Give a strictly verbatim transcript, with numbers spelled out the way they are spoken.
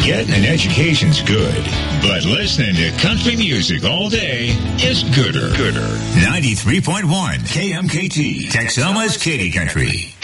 Getting an education's good, but listening to country music all day is gooder. Gooder. ninety-three point one K M K T, Texoma's Katy Country.